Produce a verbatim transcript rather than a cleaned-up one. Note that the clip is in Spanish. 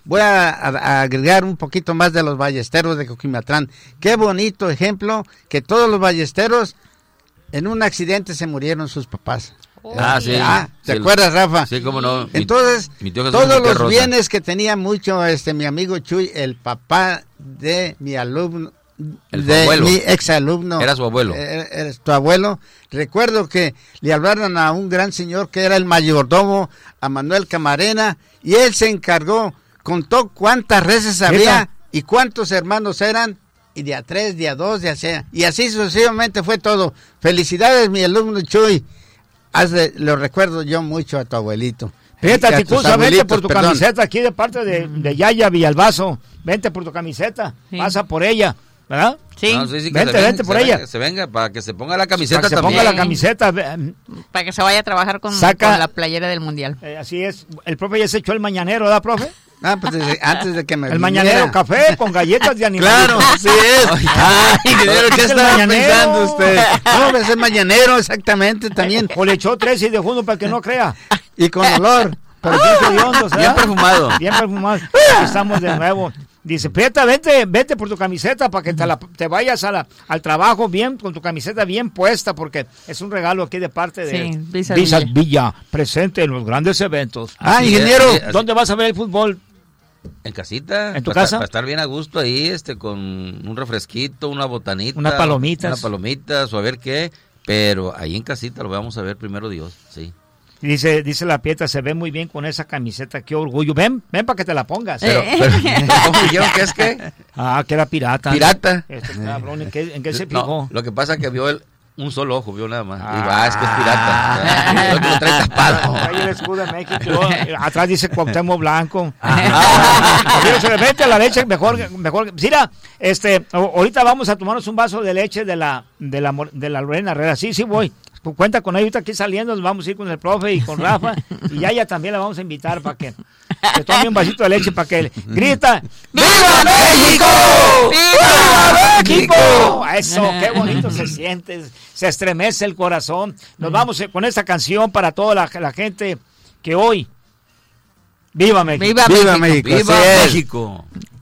voy a, a, a agregar un poquito más de los ballesteros de Coquimatlán. Qué bonito ejemplo que todos los ballesteros en un accidente se murieron sus papás. Ah, sí. Ah, ¿te sí, acuerdas, Rafa? Sí, cómo no. Entonces, mi, mi tío todos los Rosa. bienes que tenía mucho este mi amigo Chuy, el papá de mi alumno, el de abuelo. mi exalumno. Era su abuelo. Era, era tu abuelo. Recuerdo que le hablaron a un gran señor que era el mayordomo, a Manuel Camarena, y él se encargó, contó cuántas reses había y cuántos hermanos eran, y de a tres, de a dos, de a seis, y así sucesivamente fue todo. Felicidades, mi alumno Chuy. Hace, lo recuerdo yo mucho a tu abuelito. Fíjate, Ticusa, vente por tu perdón. camiseta aquí de parte de, de Yaya Villalbazo. Vente por tu camiseta, sí. Pasa por ella, ¿verdad? Sí. No, sí, sí vente, venga, vente por se ella. Venga, se venga, para que se ponga la camiseta para que también. se ponga la camiseta. Para que se vaya a trabajar con, Saca, con la playera del Mundial. Eh, así es. El profe ya se echó el mañanero, ¿verdad, profe? Ah, pues desde, antes de que me El mañanero café con galletas de animal. Claro, así es. Ay, dinero, ¿qué estaba pensando usted? No, es el mañanero, exactamente, también. O le echó tres y de junio para que no crea. Y con olor. Pero bien, bien perfumado. Bien perfumado. Aquí estamos de nuevo. Dice, Prieta, vente, vente por tu camiseta para que te, la, te vayas a la, al trabajo bien, con tu camiseta bien puesta, porque es un regalo aquí de parte de sí, Visa Visa Villa. Villa, presente en los grandes eventos. Ah, así ingeniero, es, así. ¿Dónde vas a ver el fútbol? En casita. ¿En tu para casa? Para estar bien a gusto ahí, este, con un refresquito, una botanita. Unas palomitas. Unas palomitas, o a ver qué, pero ahí en casita lo vamos a ver primero Dios, sí. Dice, dice la Prieta, se ve muy bien con esa camiseta, qué orgullo. Ven, ven para que te la pongas. Pero, pero ¿cómo dijeron que es que? Ah, que era pirata. Pirata. Este cabrón, ¿en qué, en qué se fijó? No, lo que pasa es que vio el, un solo ojo, vio nada más. Ah, Digo, ah, es que es pirata. Lo que lo trae tapado. Ahí el escudo de México. Atrás dice Cuauhtémoc Blanco. Ah, se le mete la leche mejor, mejor. Mira, este, ahorita vamos a tomarnos un vaso de leche de la, de la, de la Lorena Herrera. Sí, sí voy. Cuenta con ella, ahorita aquí saliendo, nos vamos a ir con el profe y con Rafa, y ya ya también la vamos a invitar para que se tome un vasito de leche, para que grita ¡Viva México! ¡Viva México! Eso, qué bonito se siente, se estremece el corazón. Nos vamos con esta canción para toda la, la gente que hoy ¡Viva México! ¡Viva, ¡Viva México! México! ¡Viva ¡Viva México!